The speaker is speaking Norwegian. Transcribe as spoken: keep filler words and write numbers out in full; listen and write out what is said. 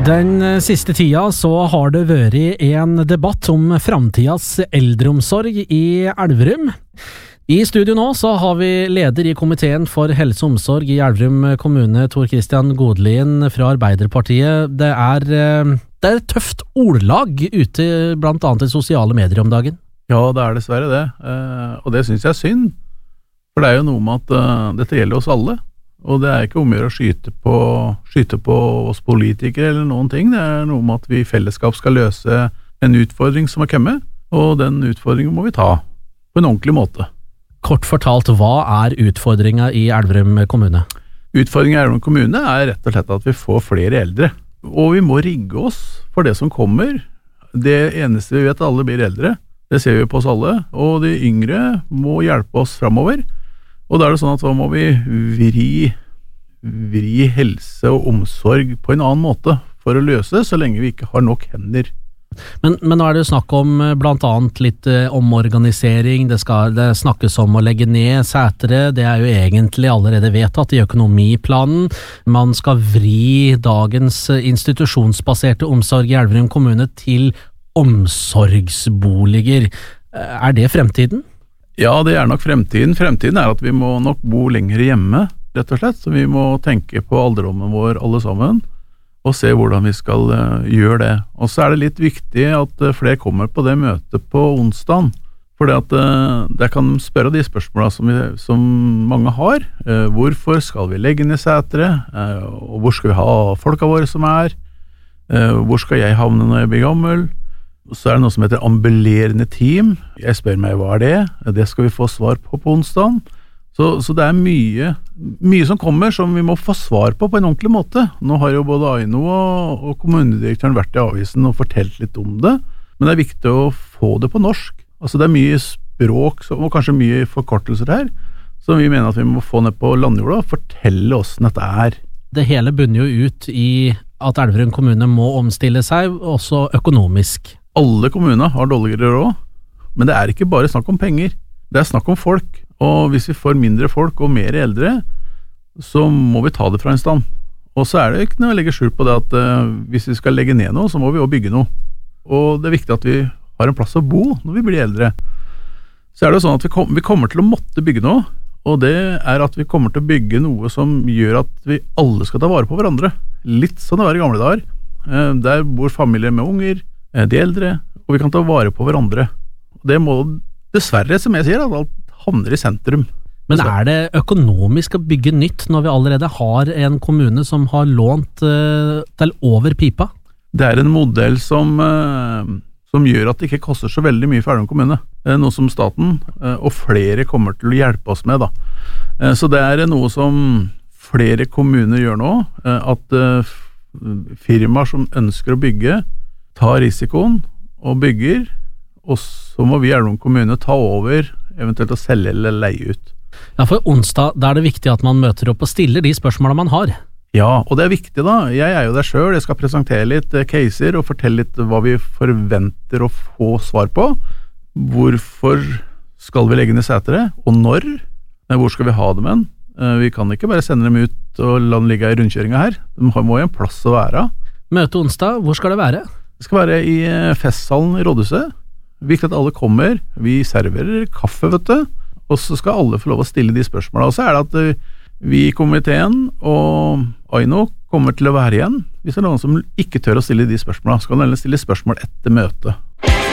Den siste tida så har det vært en debatt om framtidas eldreomsorg i Elverum. I studio nå så har vi leder i komiteen for helse og omsorg i Elverum kommune, Tor Christian Godlien fra Arbeiderpartiet. Det er, det er et tøft ordlag ute blant annet i sosiale medier om dagen. Ja, det er dessverre det, og det synes jeg er synd. For det er jo noe med at dette gjelder oss alle. Og det er ikke om å gjøre å skyte på, skyte på oss politikere eller noen ting. Det er noe med at vi i fellesskap skal løse en utfordring som har kommet, og den utfordringen må vi ta på en ordentlig måte. Kort fortalt, hva er utfordringen i Elverum kommune? Utfordringen i Elverum kommune er rett og slett at vi får flere eldre. Og vi må rigge oss for det som kommer. Det eneste vi vet, alle blir eldre. Det ser vi på oss alle. Og de yngre må hjelpe oss fremover. Og da er det sånn at da må vi vri, vri helse og omsorg på en annen måte for å løse, så lenge vi ikke har nok hender. Men, men nå er det jo snakk om blant annet litt eh, omorganisering, det, skal, det snakkes om å legge ned setere, det er jo egentlig allerede vedtatt i økonomiplanen. Man skal vri dagens institusjonsbaserte omsorg i Elverum kommune til omsorgsboliger. Er det fremtiden? Ja, det er nok fremtiden. Fremtiden er at vi må nok bo lenger hjemme, rett og slett. Så vi må tenke på alderdommen vår alle sammen, og se hvordan vi skal uh, gjøre det. Og så er det litt viktig at uh, flere kommer på det møtet på onsdagen, for det at uh, der kan de spørre de spørsmålene som, vi, som mange har. Uh, hvorfor skal vi legge ned setere? Uh, og hvor skal vi ha folka våre som er? Uh, hvor skal jeg havne når jeg blir gammel? Så er det noe som heter ambulerende team. Jeg spør meg, hva er det? Det skal vi få svar på på onsdagen. Så, så det er mye, mye som kommer som vi må få svar på på en ordentlig måte. Nå har jo både Aino og, og kommunedirektøren vært i avisen og fortalt litt om det, men det er viktig å få det på norsk. Altså det er mye språk og kanskje mye forkortelser her, som vi mener at vi må få ned på landjorda og fortelle hvordan dette er. Det hele bunner jo ut i at Elverum kommune må omstille seg, også økonomisk. Alle kommuner har dårligere råd, men det er ikke bare snakk om penger, det er snakk om folk, og hvis vi får mindre folk og mer eldre, så må vi ta det fra en stand. Og så er det ikke noe å legge skjul på det at uh, hvis vi skal legge ned noe, så må vi også bygge noe. Og det er viktig at vi har en plass å bo når vi blir eldre. Så er det jo sånn at vi, kom, vi kommer til å måtte bygge noe, og det er at vi kommer til å bygge noe som gjør at vi alle skal ta vare på hverandre. Litt sånn det var i gamle dager. Uh, der bor familier med unger, de eldre, og vi kan ta vare på hverandre. Det må dessverre, som jeg sier, at alt havner i sentrum. Men er det økonomisk å bygge nytt når vi allerede har en kommune som har lånt uh, til over pipa? Det er en modell som, uh, som gjør at det ikke koster så veldig mye for Elverum kommune. Det er noe som staten uh, og flere kommer til å hjelpe oss med. Da. Uh, så det er noe som flere kommuner gjør nå, uh, at uh, firmaer som ønsker å bygge tar risikoen og bygger, og så må vi i Elverum kommune ta over, eventuelt å selge eller leie ut. Ja, for onsdag, da er det viktig at man møter opp og stiller de spørsmålene man har. Ja, og det er viktig da. Jeg er jo der selv, jeg skal presentere litt caser og fortelle litt hva vi forventer å få svar på. Hvorfor skal vi legge ned setere, og når? Hvor skal vi ha dem hen? Vi kan ikke bare sende dem ut og la dem ligge i rundkjøringa her. De må jo en plass å være. Møte onsdag, hvor skal det være? Det skal være i festsalen i Rådhuset. Viktig at alle kommer. Vi serverer kaffe, vet du. Og så skal alle få lov å stille de spørsmålene. Og så er det at vi i komiteen og Aino kommer til å være igjen. Hvis det er noen som ikke tør å stille de spørsmålene, så kan de stille spørsmål etter møtet.